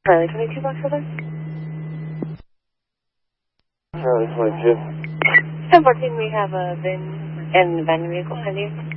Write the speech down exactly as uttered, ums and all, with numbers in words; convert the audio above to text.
Charlie twenty-two, box over. Charlie twenty-two. ten fourteen, we have a V I N and abandoned vehicle. How do you?